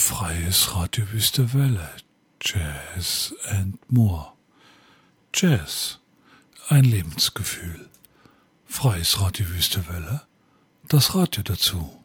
Freies Radio Wüste Welle, Jazz and More. Jazz, ein Lebensgefühl. Freies Radio Wüste Welle, das Radio dazu.